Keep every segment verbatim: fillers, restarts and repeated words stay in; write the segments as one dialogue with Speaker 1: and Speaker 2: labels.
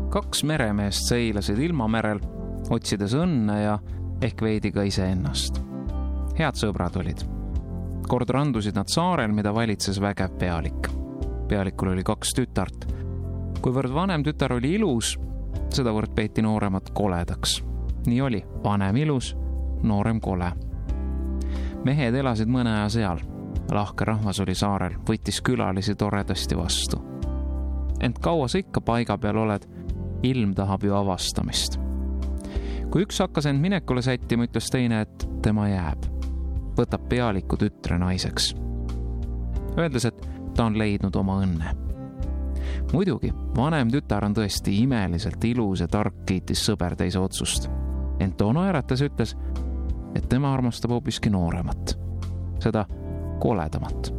Speaker 1: Kaks meremeest seilasid ilmamerel, otsides õnne ja ehk veidi ka iseennast. Head sõbrad olid. Kord randusid nad saarel, mida valitses vägev pealik. Pealikul oli kaks tütart. Kuivõrd vanem tütar oli ilus, sedavõrd peeti nooremat koledaks. Nii oli, vanem ilus, noorem kole. Mehed elasid mõne aja seal. Lahke rahvas oli saarel, võttis külalisi toredasti vastu. Ent kaua sa ikka paiga peal oled, ilm tahab ju avastamist. Kui üks hakkas end minekule sättima, ütles teine, et tema jääb. Võtab pealiku tütre naiseks. Öeldes, et ta on leidnud oma õnne. Muidugi, vanem tütar on tõesti imeliselt ilus ja tark, kiitis sõber teise otsust. Ent too naerates ütles, et tema armastab hoopiski nooremat. Seda koledamat.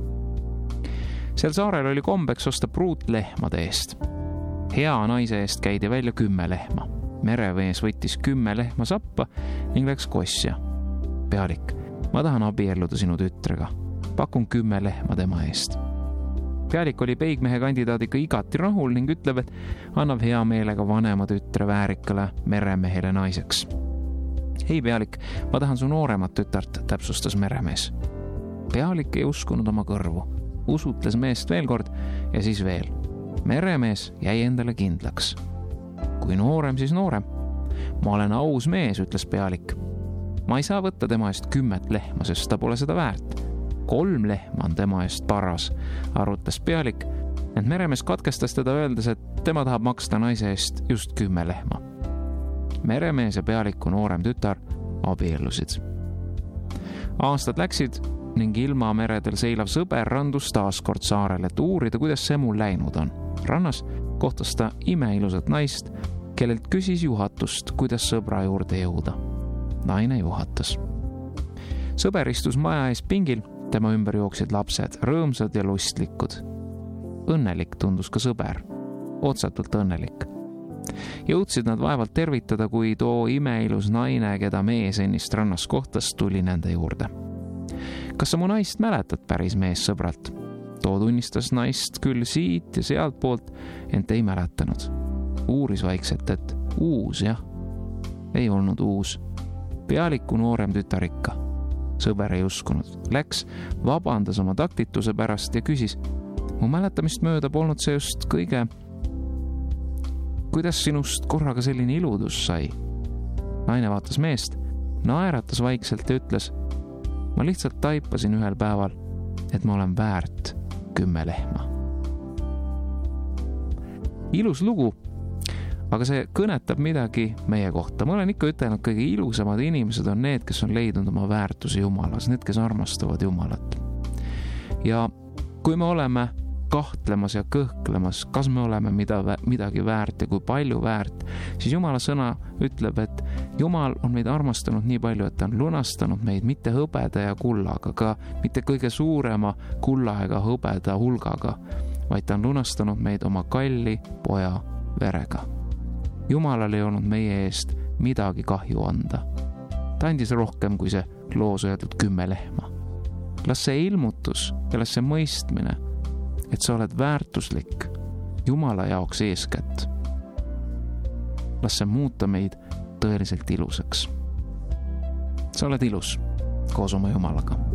Speaker 1: Sel saarel oli kombeks osta pruut lehmade eest. Hea naise eest käidi välja kümme lehma. Merevees võttis kümme lehma sappa ning läks kossja. Pealik, ma tahan abielluda sinu tütrega. Pakun kümme lehma tema eest. Pealik oli peigmehe kandidaadiga igati rahul ning ütleb, et annab hea meelega vanema tütre väärikale meremehele naiseks. Ei, Pealik, ma tahan su nooremat tütart, täpsustas meremees. Pealik ei uskunud oma kõrvu. Usutles meest veel kord ja siis veel. Meremees jäi endale kindlaks. Kui noorem, siis noorem. Ma olen aus mees, ütles Pealik. Ma ei saa võtta tema eest kümmet lehma, sest ta pole seda väärt. Kolm lehma on tema eest paras, arvutas Pealik, ent meremees katkestas teda öeldes, et tema tahab maksta naise eest just kümme lehma. Meremees ja Pealiku noorem tütar abiellusid. Aastad läksid ning ilma meredel seilav sõber randus taas kord saarel, et uurida, kuidas see mul läinud on. Rannas kohtas ta imeilusat naist, kellelt küsis juhatust, kuidas sõbra juurde jõuda. Naine juhatas. Sõber istus maja ees pingil, tema ümber jooksid lapsed, rõõmsad ja lustlikud. Õnnelik tundus ka sõber, otsatult õnnelik. Jõudsid nad vaevalt tervitada, kui too imeilus naine, keda mees ennist rannas kohtas, tuli nende juurde. Kas sa mu naist mäletad, päris mees sõbralt? Too tunnistas naist küll siit ja sealt poolt, ent ei mäletanud. Uuris vaikselt, et uus, jah. Ei olnud uus. Pealiku noorem tütar ikka. Sõber ei uskunud. Läks, vabandas oma taktituse pärast ja küsis, mu mäletamist mööda polnud see just kõige... Kuidas sinust korraga selline iludus sai? Naine vaatas meest, naeratas vaikselt ja ütles, ma lihtsalt taipasin ühel päeval, et ma olen väärt kümme lehma. Ilus lugu, aga see kõnetab midagi meie kohta. Ma olen ikka ütelnud, kõige ilusamad inimesed on need, kes on leidnud oma väärtuse Jumalas, need, kes armastavad Jumalat. Ja kui me oleme kahtlemas ja kõhklemas, kas me oleme midagi väärt ja kui palju väärt, siis Jumala sõna ütleb, et Jumal on meid armastanud nii palju, et ta on lunastanud meid mitte hõbeda ja kullaga, ka mitte kõige suurema kulla ega hõbeda hulgaga, vaid ta on lunastanud meid oma kalli poja verega. Jumalal ei olnud meie eest midagi kahju anda. Ta andis rohkem kui see loos öeldud kümme lehma. Las see ilmutus ja las see mõistmine, et sa oled väärtuslik Jumala jaoks eeskätt. Las see muuta meid tõeliselt ilusaks. Sa oled ilus koos oma Jumalaga.